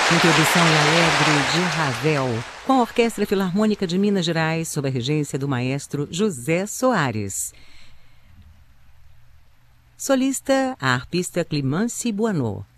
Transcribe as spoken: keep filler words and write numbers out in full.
Introdução em Alegre de Ravel, com a Orquestra Filarmônica de Minas Gerais, sob a regência do maestro José Soares. Solista, a arpista Climence Buanot.